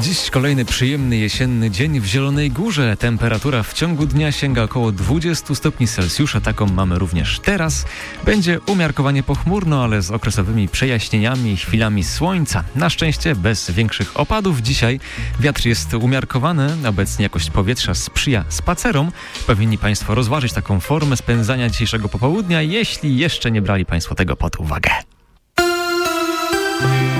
Dziś kolejny przyjemny jesienny dzień w Zielonej Górze. Temperatura w ciągu dnia sięga około 20 stopni Celsjusza. Taką mamy również teraz. Będzie umiarkowanie pochmurno, ale z okresowymi przejaśnieniami i chwilami słońca. Na szczęście bez większych opadów dzisiaj. Wiatr jest umiarkowany. Obecnie jakość powietrza sprzyja spacerom. Powinni Państwo rozważyć taką formę spędzania dzisiejszego popołudnia, jeśli jeszcze nie brali Państwo tego pod uwagę.